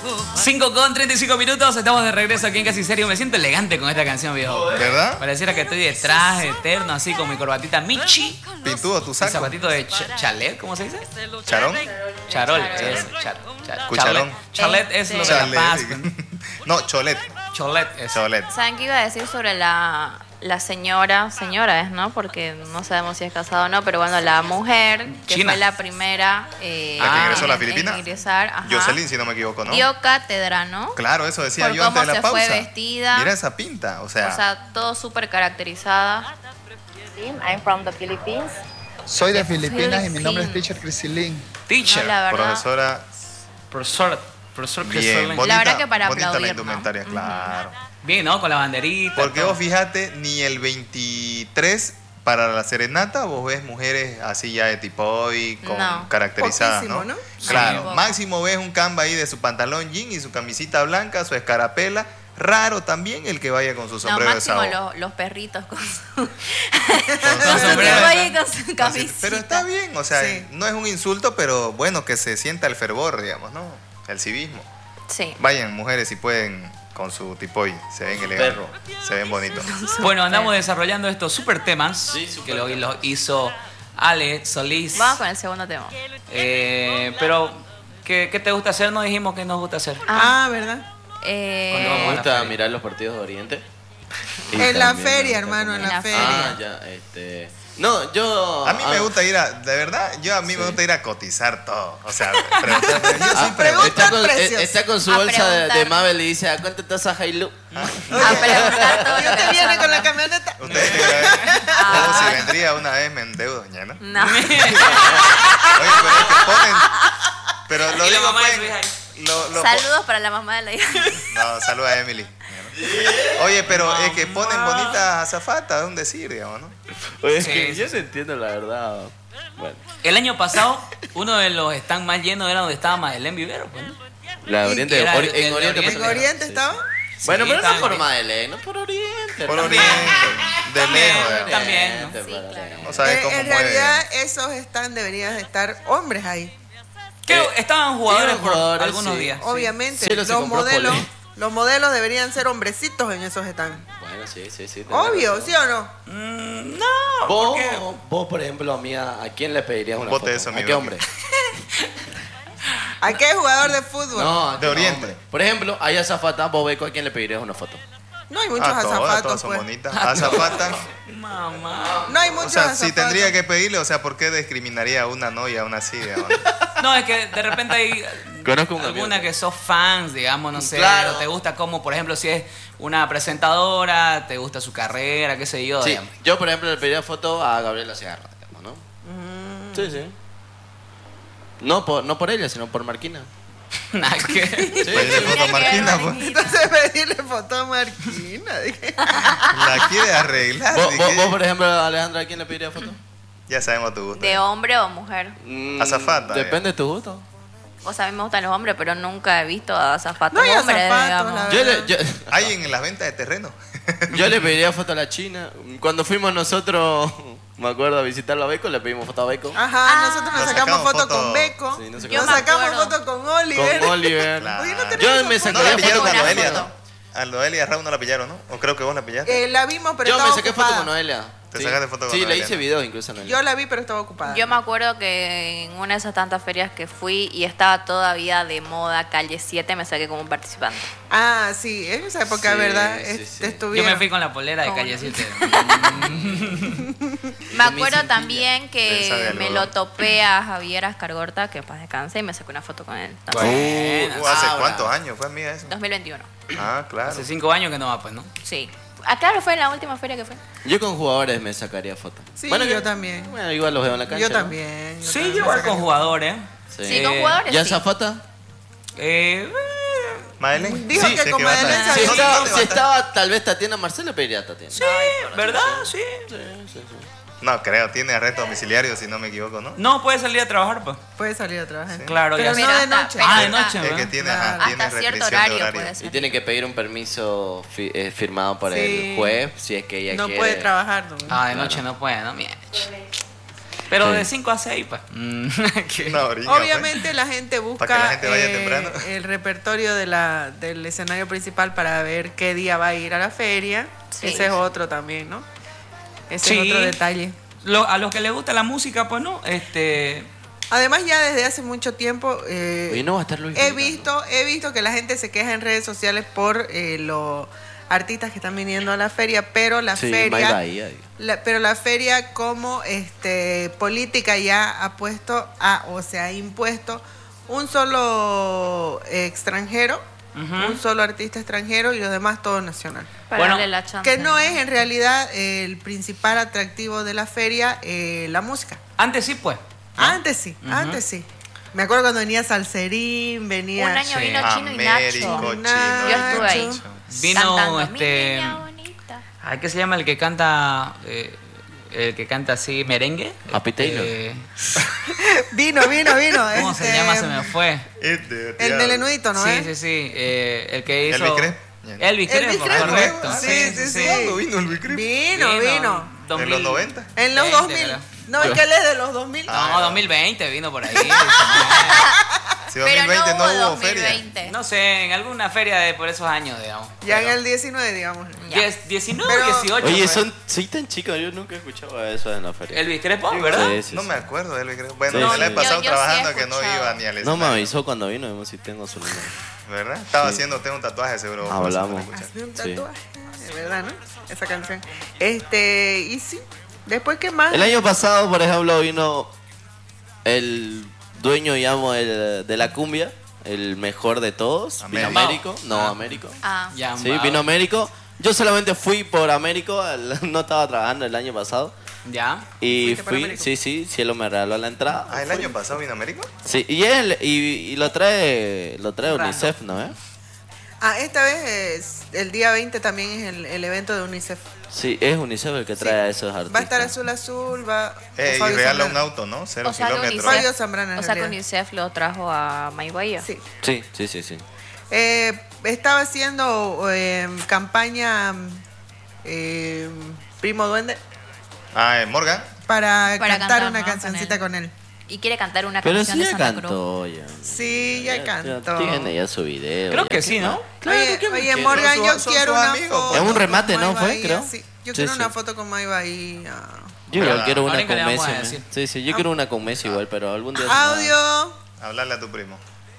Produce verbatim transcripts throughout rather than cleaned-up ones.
cinco con treinta y cinco minutos, estamos de regreso aquí en Casi Serio. Me siento elegante con esta canción, viejo. ¿Verdad? Pareciera que estoy de traje eterno, así con mi corbatita Michi. Pintudo tu Mi saco. zapatito de ch chalet, ¿cómo se dice? ¿Charón? Charol. Es, char, char, Cucharón. Chalet es lo de la paz. No, cholet. Cholet es. Cholet. ¿Saben qué iba a decir sobre la, la señora? Señora es, ¿no? Porque no sabemos si es casada o no, pero bueno, la mujer que China. fue la primera eh, ¿La que ingresó a la en- Filipina? en ingresar, ajá, Jocelyn, si no me equivoco, ¿no? dio cátedra, ¿no? Claro, eso decía Por yo antes de cómo la se pausa. fue vestida. Mira esa pinta, o sea. O sea, todo súper caracterizada. I'm from the Philippines. Soy de De Filipinas y mi nombre es Philippines. Teacher Crisilín. Teacher. No, la verdad. Profesora, Profesor. Profesor bien, Crisolín. bonita, La verdad que para bonita aplaudir, la ¿no? indumentaria, claro. Bien, ¿no? Con la banderita. Porque todo. vos fíjate, ni el veintitrés para la serenata vos ves mujeres así ya de tipo hoy, con No. caracterizadas, Poquísimo, ¿no? ¿no? Claro, Sí, poco. máximo ves un camba ahí de su pantalón jean y su camisita blanca, su escarapela. Raro también el que vaya con su No, sombrero de máximo sao. los, los perritos con su, Con Con su- sombrero. Oye, con su camisita. Pero está bien, o sea, Sí. no es un insulto, pero bueno, que se sienta el fervor, digamos, ¿no? El civismo. Sí. Vayan, mujeres, si pueden, con su tipoy, se ven elegantes, perro. se ven bonitos. Bueno, andamos desarrollando estos super temas Sí, super que lo, temas. lo hizo Ale Solís. Vamos con el segundo tema. Eh, pero, ¿qué, ¿qué te gusta hacer? No dijimos que nos gusta hacer. Ah, ¿verdad? Eh, Cuando Me vamos a la gusta feria. mirar los partidos de Oriente. Y En la también me feria, gusta hermano, en comer. la En la feria. Ah, ya, este... No, yo... A mí me ah, gusta ir a, de verdad, yo a mí me Sí. gusta ir a cotizar todo. O sea, preguntar, yo soy ah, pregunta está, con, precios. eh, está con su A bolsa de, de preguntar. Mabel y dice, ¿a cuánto estás a Jailu? a preguntar todo Yo lo te que viene pasa. con la camioneta. Ustedes que ver, si vendría una vez me endeudo, ¿ya no? No. Oye, pero es que ponen, pero lo Y la digo mamá de pues, su hija. lo, lo Saludos para la mamá de la hija. No, saluda a Emily. Oye, pero es que ponen bonitas azafatas, es un decir, digamos, ¿no? Oye, es Sí, que sí. yo no entiendo la verdad. Bueno, El año pasado, uno de los stands más llenos era donde estaba Madeleine Vivero. Pues, ¿no? la Y- Oriente, era Ori- el- el en de Oriente. Oriente. ¿En Oriente estaba? Bueno, Sí, pero no estaba por en- Madeleine, no por Oriente. Por también. Oriente, de lejos, digamos. También, ¿no? Oriente, Sí, para- claro. No sabes Eh, cómo en mueve. realidad, esos stands deberían estar hombres ahí. Que Eh, estaban jugadores iban por jugadores, algunos sí. días. Obviamente, Sí, los se los compró modelos, Pole. los modelos deberían ser hombrecitos en esos stands. Bueno, sí, sí, sí. tenés Obvio, razón. ¿sí o no? Mm, no, Vos, porque vos, por ejemplo, a mí, ¿a a quién le pedirías una Bote foto? eso, ¿A mi qué bro. hombre? ¿A qué jugador de fútbol? No, De Oriente. hombre. Por ejemplo, hay azafata, vos Beco, ¿a quién le pedirías una foto? No hay muchos Ah, todas, azafatos, todas son pues. bonitas. Azafatas. mamá. No hay O muchos sea, azafatos. si tendría que pedirle, o sea, ¿por qué discriminaría a una no y a una sí, digamos? No, es que de repente hay Conozco un alguna amigo. que sos fans, digamos, no sé, Claro. o te gusta como, por ejemplo, si es una presentadora, te gusta su carrera, qué sé yo, Sí, digamos. yo, por ejemplo, le pediría foto a Gabriela Segarra, digamos, ¿no? Mm. Sí, sí. No por, no por ella, sino por Marquina. Nada que- Sí, Pedirle sí. foto a Marquina, pues. Entonces pedirle foto a Marquina. Dije. La quiere arreglar. ¿Vos, dije. vos, vos, por ejemplo, Alejandra, ¿a quién le pediría foto? Ya sabemos tu gusto. ¿De hombre o mujer? Mm, Azafata, Depende de tu gusto. O sea, a mí me gustan los hombres, pero nunca he visto a zapatos No hay hombres, azafatos, digamos. la Yo le, yo, Hay en las ventas de terreno. yo le pediría foto a la China. Cuando fuimos nosotros, me acuerdo, a visitarlo a Beco, le pedimos foto a Beco. Ajá, Ah. nosotros nos Nos sacamos sacamos foto foto- con Beco. Sí, nos nos sacamos- Yo me sacamos acuerdo. foto con Oliver. Con Oliver. Claro. Oye, no tenemos Yo me foto. No sacaría la foto pillaron con a una Noelia, foto. ¿no? A Noelia y a Raúl no la pillaron, ¿no? ¿O creo que vos la pillaste? Eh, la vimos, pero Yo me estaba saqué ocupada. foto con Noelia. ¿Te Sí. sacaste foto con Sí, le Noelia, hice no? videos incluso a Noelia. Yo la vi, pero estaba ocupada. Yo me acuerdo que en una de esas tantas ferias que fui y estaba todavía de moda Calle siete, me saqué como participante. Ah, sí, en esa época, Sí, ¿verdad? sí, Este, sí. Yo estuvieron. me fui con la polera de Con- calle siete. Me acuerdo también Prensa de que me algodón. lo topé a Javier Ascargorta, que paz descanse, y me saqué una foto con él también. Bueno, Uh, ¿Hace Ah, cuántos bravo. años fue, amiga, eso? dos mil veintiuno. Ah, claro. hace cinco años que no va, pues, ¿no? Sí. Ah, claro, fue en la última feria que fue. Yo con jugadores me sacaría fotos. Sí, Bueno, yo que- tambión. Bueno, igual los veo en la cancha. Yo ¿no? también. yo Sí, también yo me igual sacaría con jugadores. Sí. Sí, con jugadores. ¿Ya sí. Zafata? Eh, Madeleine. Dijo Sí, que sé con va a Madeleine estar- Si sabía. ¿Dónde- estaba, dónde va si a estar? estaba tal vez Tatiana Marcelo, pediría a Tatiana. sí, ¿verdad? Sí. Sí, sí, sí. No, creo, tiene arresto domiciliario, si no me equivoco, ¿no? No puede salir a trabajar, pues. Puede salir a trabajar. Claro, Pero ya no Pero de hasta- noche. pero Ah, de hasta- noche, Es que ¿verdad? tiene, Claro. ajá, tiene Hasta cierto restricción de horario horario. puede ser. Y tiene que pedir un permiso fi- eh, firmado por Sí. el juez si es que ella No quiere. puede trabajar. ¿no? Ah, de noche no puede, ¿no? Mierda. Pero Sí. de cinco a seis, pues. Mm, que- Una orilla, pues. Obviamente la gente busca Para que la gente vaya eh, temprano. el repertorio de la, del escenario principal para ver qué día va a ir a la feria. Sí. Ese es otro también, ¿no? Ese Sí. es otro detalle. Lo- a los que les gusta la música, pues no, este... Además ya desde hace mucho tiempo eh, Hoy no va a estar Luis he Miguel, visto he visto que la gente se queja en redes sociales por eh, los artistas que están viniendo a la feria, pero la Sí, Mike feria Bahía, digo. la- pero la feria como este política ya ha puesto a o se ha impuesto un solo eh, extranjero, Ujú. un solo artista extranjero y los demás todo nacional. Para Bueno, darle la chance. Que no es en realidad eh, el principal atractivo de la feria eh, la música. Antes sí, pues. ¿no? Antes sí, Ujú. antes sí. Me acuerdo cuando venía Salserín, venía... Un año Sí. vino Chino y Américo, Nacho. Chino. Yo estuve ahí. Nacho. Vino Cantando, este... "Mi niña bonita". ¿A qué se llama el que canta... eh, el que canta así merengue? Happy Taylor. Eh, Vino, vino, vino. ¿Cómo se este, melenudito, se me fue? Este, El tío. melenudito, ¿no sí, es? sí, sí. eh, el que hizo... Elvis Crespo. Elvis Elvis Crespo, Crespo, correcto. sí, sí, sí. ¿Cuándo vino el Bicri? Vino, vino. dos ¿En mil los noventa? En los veinte, dos mil. creo. No, es que él es de los dos mil. Ah. No, dos mil veinte vino por ahí. Si Pero dos mil veinte no no, hubo hubo dos mil feria. veinte. No sé, en alguna feria de por esos años, digamos. Ya Pero- en el diecinueve, digamos. Ya. diez, diecinueve, Pero- dieciocho. Oye, fue. son, soy tan chico, yo nunca he escuchado eso en la feria. Elvis Crespo, ¿verdad? Sí, sí, No sí. me acuerdo de Elvis Crespo. Bueno, Sí, me sí. la he pasado Yo- yo sí he trabajando que no escuchado. iba ni al No me escenario. avisó cuando vino, vemos si tengo su número. ¿Verdad? Estaba Sí. haciéndote un tatuaje seguro. por eso Hablamos. no lo escuché. Hazme un Sí. tatuaje. De verdad, ¿no? Esa canción. Este, y sí. Después, ¿qué más? El año pasado, por ejemplo, vino el dueño, digamos, el, de la cumbia, el mejor de todos, vino Américo. Américo. No, Ah. Américo. Ah, Ya, Sí, va. vino Américo. Yo solamente fui por Américo, el- no estaba trabajando el año pasado. Ya. Y ¿Fuiste por fui, Américo? sí, sí, Cielo me regaló la entrada. Ah, el Fui. año pasado vino Américo. Sí, y él, y, y lo trae, lo trae Random. UNICEF, ¿no? ¿Eh? Ah, esta vez es, el día veinte también es el, el evento de UNICEF. Sí, es UNICEF el que trae Sí. a esos artistas. Va a estar Azul Azul, va... Eh, y Fabio regala un Zambrano. auto, ¿no? Cero O sea, que kilómetros. UNICEF- Fabio Zambrano, en o sea que realidad. UNICEF lo trajo a May Bahía. Sí. Sí, sí, sí, sí. Eh, estaba haciendo eh, campaña eh, Primo Duende Ah, eh, Morgan. para, Para cantar, cantar, una ¿no? cancioncita Con con él. Y quiere cantar una Pero canción sí de ya Santa Cruz. cantó, ya. Sí, ya cantó. Tiene ya su video. Creo ya, que ¿qué sí, más? ¿no? Oye, oye, Morgan, Son yo su- son quiero sus una amigos, foto. pues. Es un remate, con ¿no? May Fue, Bahía, creo. sí. Yo Sí, quiero sí. una foto con May Bahía. Yo igual Ah, quiero una ahorita con le vamos Messi. a ¿no? decir. Sí, sí, yo quiero una con Messi igual, pero algún día... Audio. Hablarle a tu primo.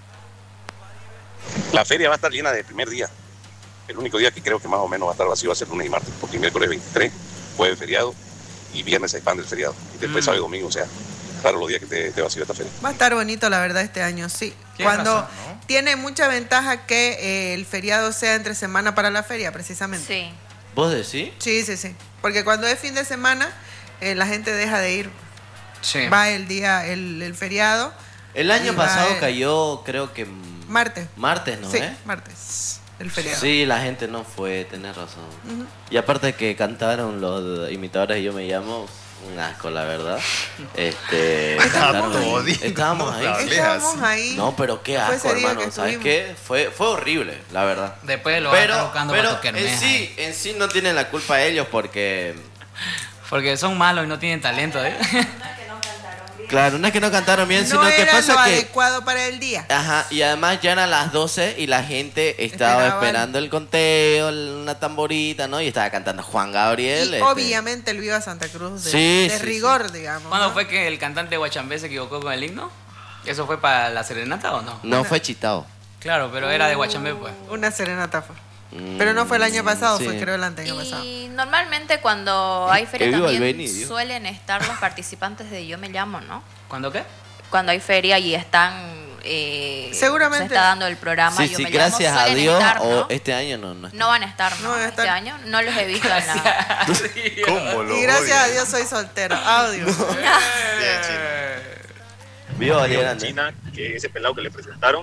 La feria va a estar llena de primer día. El único día que creo que más o menos va a estar vacío va a ser lunes y martes, porque miércoles veintitrés, jueves feriado y viernes se expande el feriado. Y después Mm. sábado y domingo, o sea, claro, los días que te, te vacío esta feria. Va a estar bonito, la verdad, este año, sí. Tienes Cuando razón, ¿no? tiene mucha ventaja que eh, el feriado sea entre semana para la feria, precisamente. Sí. ¿Vos decís? Sí, sí, sí. Porque cuando es fin de semana, eh, la gente deja de ir. Sí. Va el día, el, el feriado. El año Y va pasado el- cayó, creo que... Martes. Martes, ¿no? Sí, ¿Eh? martes. El feriado. Sí, la gente no fue, tenés razón. Y aparte que cantaron los imitadores y yo me llamo, un asco, la verdad. Este, cantaron ahí. todito, Estábamos no ahí. hables. Estábamos ahí. No, pero qué Fue asco, ese día hermano. que ¿Sabes estuvimos. qué? Fue, fue horrible, la verdad. Después lo van a estar Pero, buscando pero para tu en kermés sí, ahí. en sí no tienen la culpa ellos porque... Porque son malos y no tienen talento, ¿eh? Claro, no es que no cantaron bien, No sino que era pasa lo que... adecuado para el día. Ajá, y además ya eran las doce y la gente estaba Esperaban. esperando el conteo, una tamborita, ¿no? Y estaba cantando Juan Gabriel. Y este. obviamente el Viva Santa Cruz de, Sí, de sí, rigor, digamos. ¿Cuándo ¿no? fue que el cantante de Guachambé se equivocó con el himno? ¿Eso fue para la serenata o no? No fue chitado. Claro, pero era de Guachambé, pues. Una serenata fue. Mm, Pero no fue el año pasado, sí. fue creo el año pasado. Y normalmente cuando hay feria Que viva el también Beni, Dios. suelen estar los participantes de Yo Me Llamo, ¿no? ¿Cuándo qué? Cuando hay feria y están... eh, Seguramente. Se está dando el programa Sí, Yo sí, Me gracias Llamo. a Suelen Dios, estar, o ¿no? este año no. No, está. No van a estar, ¿no? No van a estar. Este año no los he visto en nada. ¿Cómo lo Y gracias odio? a Dios soy soltero. Audio. Bien, chino. Viva Digo, Grande. China, que ese pelado que le presentaron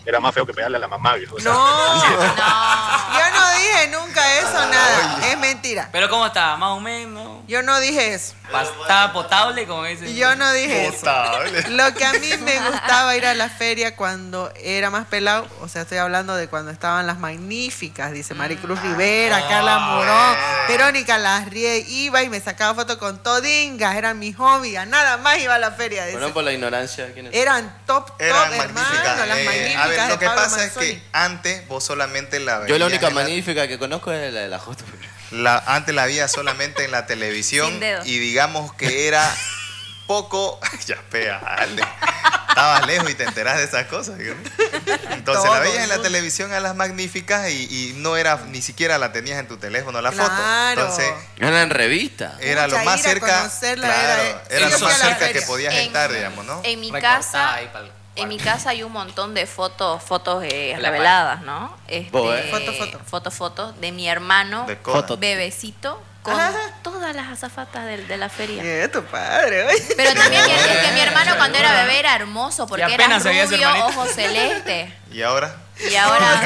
era más feo que pegarle a la mamá, viejo. O sea, No, así es. No. yo no dije nunca eso, nada. Es mentira. Pero ¿cómo está? Más o menos. Yo no dije eso. ¿Está potable, como dicen? Yo no dije eso. Potable. Lo que a mí me gustaba ir a la feria cuando era más pelado, o sea, estoy hablando de cuando estaban las magníficas, dice Maricruz Rivera, Carla Morón, Verónica Larrie, iba y me sacaba fotos con todingas, eran mis hobbies, a nada más iba a la feria. dice. Perdón por la ignorancia. ¿quién es? Eran top, top, Eran hermano, magníficas. las eh, magníficas a ver, de lo que Pablo pasa es Manzoni. que antes vos solamente la veías. Yo la única en la- magnífica que conozco es la de la J. La, antes la veía solamente en la televisión Sin dedo. y digamos que era poco. Ya pega, dale. Estabas lejos y te enterás de esas cosas. ¿sí? Entonces Todo la veías en la el mundo. televisión a las magníficas y, y no era, ni siquiera la tenías en tu teléfono la foto. Claro. Entonces Era en revista. era Pucha, lo más ir a cerca. conocerla Claro, era- era yo lo fui más a la cerca que feria. podías En- estar, digamos, ¿no? En mi Recortada casa, ahí pa'l en mi cuarto. casa hay un montón de fotos, fotos eh, En la reveladas, ¿no? Este, Vos, ¿eh? Foto, foto. Foto, foto de mi hermano, De Conan. Foto. bebecito, con Ajá. todas las azafatas de, de la feria. Eh, tu padre, oye. Pero también mi, es que mi hermano cuando era bebé era hermoso porque Y era apenas se veía ese rubio, hermanito. ojos celeste. Y ahora. Y ahora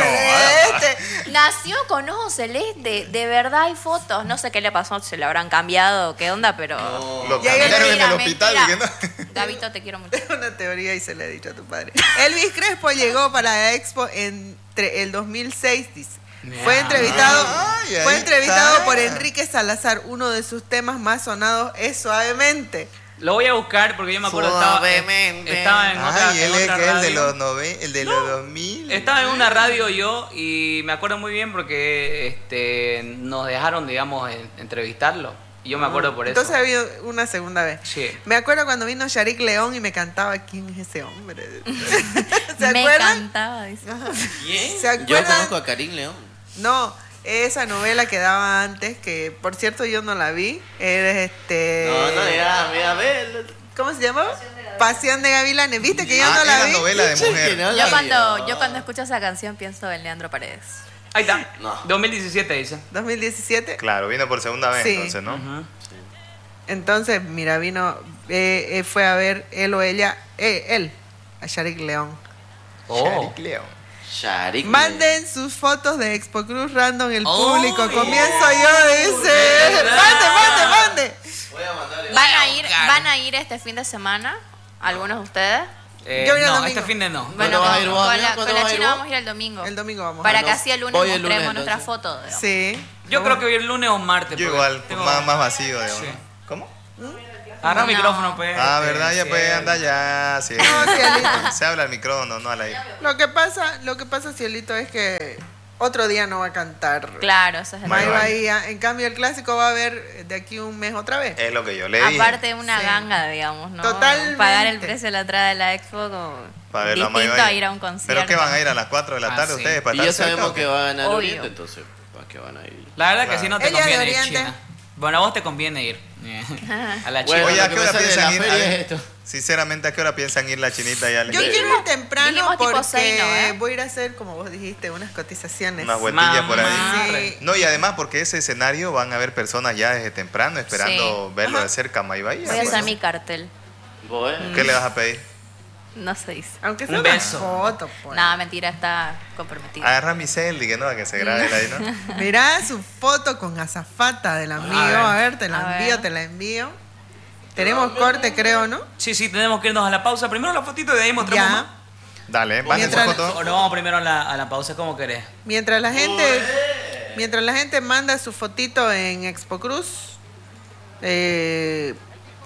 Este, nació con ojos celeste. De verdad hay fotos. No sé qué le pasó, se le habrán cambiado, qué onda, pero... Lo Ya, ya, cambiaron en Mentira, el hospital. mentira. diciendo- Gabito, te quiero mucho. es una teoría y se le he dicho a tu padre. Elvis Crespo llegó para la Expo entre el dos mil seis, dice. Fue Mira. entrevistado, Ay, ahí fue entrevistado está. por Enrique Salazar. Uno de sus temas más sonados es Suavemente. Lo voy a buscar porque yo me acuerdo estaba, Suavemente. estaba en otra, Ay, en él es otra que es el de radio. los nove, el de los dos mil. Estaba en una radio yo y me acuerdo muy bien porque este, nos dejaron, digamos, en- entrevistarlo. Y yo me acuerdo por eso. Entonces ha habido una segunda vez. Sí. Me acuerdo cuando vino Sharik León y me cantaba ¿quién es ese hombre? ¿Se Me acuerdan? cantaba, dice. ¿Se Yo acuerdan? conozco a Karim León. No, esa novela que daba antes, que por cierto yo no la vi, era este... No, no, ya, mira, ve. ¿Cómo se llama? Pasión de Gavilanes. ¿Viste que yo Ah, no la era vi? novela de mujer. no Yo la cuando, vio. yo cuando escucho esa canción pienso en Leandro Paredes. Ahí está. No. dos mil diecisiete dice. dos mil diecisiete. Claro, vino por segunda vez, Sí. entonces, ¿no? Ujú. Entonces, mira, vino, eh, eh, fue a ver él o ella, eh, él, a Sharik León. Oh. Sharik León. Sharik. Manden sus fotos de Expo Cruz Random, el Oh, público. yeah. Comienzo yo, dice. verdad. Mande, mande, mande. Voy a mandar el- ¿Van a ir, buscar. van a ir este fin de semana? ¿Algunos de ustedes? Eh, Yo voy el no, domingo. este fin de no. Bueno, vas a con, ir vos, con amigo? la, ¿Cuándo con la vas a ir China vos? vamos a ir el domingo. El domingo vamos. Para a que así el lunes Voy el mostremos lunes, nuestra entonces. foto. digamos. Sí. Yo creo que hoy el lunes o martes. Yo porque igual, tengo- más, más vacío, digamos. Sí. ¿no? ¿Cómo? Agarra el No. micrófono, pues. Ah, este, ¿verdad? Ya sí. pues anda ya. Sí. No, Cielito. Se habla al micrófono, no al aire. Lo que pasa, lo que pasa, Cielito, es que otro día no va a cantar Claro, eso es el May May Bahía. Bahía. En cambio, el clásico va a haber de aquí un mes otra vez. Es lo que yo le dije. Aparte una Sí. ganga, digamos, ¿no? Totalmente. Pagar el precio de la entrada de la expo como Para verlo a May distinto a Bahía. ir a un concierto. ¿Pero qué van a ir a las cuatro de la Ah, tarde sí. ustedes? ¿Para Y ya estar cerca sabemos o que qué? va a ganar Obvio. Oriente, entonces, ¿para qué van a ir? La verdad que Claro. si no te Ella de conviene ir, Oriente. China. Bueno, a vos te conviene ir. A la China. Bueno, Oye, lo ¿a que qué me hora sale de piensan la ir? A feria ver, es esto. Sinceramente, ¿a qué hora piensan ir la chinita y Alex? Yo quiero ir temprano Dijimos tipo porque seis, ¿no, eh? voy a ir a hacer, como vos dijiste, unas cotizaciones. Unas vueltillas por ahí. Mamá. Sí. No, y además porque ese escenario van a haber personas ya desde temprano esperando Sí. verlo Ajá. de cerca, May Bahía. Voy a pues, hacer ¿no? mi cartel. Vos, eh. ¿Qué le vas a pedir? No se dice. Aunque sea Un una beso. foto, pues. Nada, mentira, está comprometido. Agarra mi Celdi, que no, que se grabe él ahí, ¿no? Mirá su foto con azafata del amigo. A ver. A ver, te la A envío, ver. te la envío. Tenemos corte, creo, ¿no? Sí, sí, tenemos que irnos a la pausa. Primero la fotito y de ahí mostramos Ya. más. Dale, manden su Mientras- foto. O no vamos primero a la, a la pausa, como querés. Mientras la gente, mientras la gente manda su fotito en Expo Cruz, eh,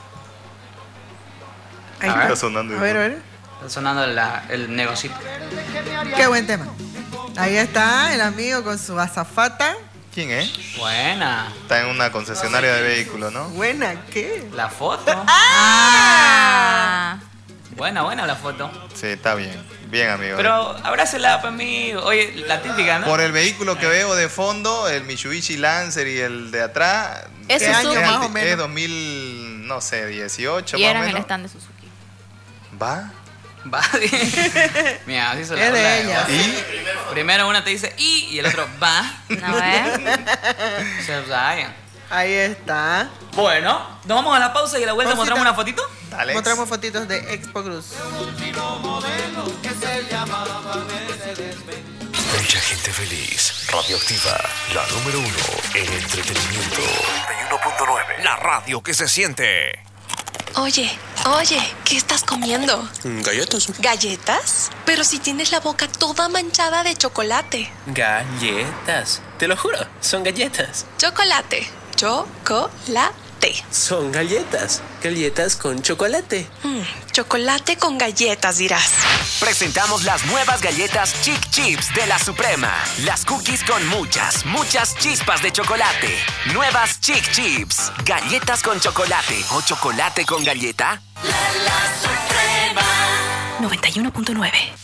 ahí A está. ver. Está sonando. A ver, a ver. Está sonando la- el negocito. Qué buen tema. Ahí está el amigo con su azafata. ¿Quién es? Buena. Está en una concesionaria de vehículos, ¿no? Buena, ¿qué? La foto. Ah, Buena, buena la foto. Sí, está bien. Bien, amigo. Pero abrázela para mí. Oye, la típica, ¿no? Por el vehículo que veo de fondo, el Mitsubishi Lancer y el de atrás. Es ¿Qué año Suzuki. más o Es menos? dos mil, no sé, dieciocho y más o era en el menos. stand de Suzuki. ¿Va? Va. Mira, así se la Es de rola ella. vos. ¿Y? Primero una te dice y y el otro va. ¿No ves? Se saben. Ahí está. Bueno, nos vamos a la pausa y a la vuelta Pausita. mostramos una fotito. Dale. Mostramos fotitos de Expo Cruz. que se llamaba Mel. mucha gente feliz. Radioactiva, la número uno en entretenimiento. noventa y uno punto nueve. La radio que se siente. Oye, oye, ¿qué estás comiendo? Galletas. ¿Galletas? Pero si tienes la boca toda manchada de chocolate. Galletas. Te lo juro, son galletas. Chocolate. Chocolate. Son galletas. Galletas con chocolate. Mm, chocolate con galletas, dirás. Presentamos las nuevas galletas Chic Chips de la Suprema. Las cookies con muchas, muchas chispas de chocolate. Nuevas Chic Chips. Galletas con chocolate o chocolate con galleta. La, la Suprema. noventa y uno punto nueve.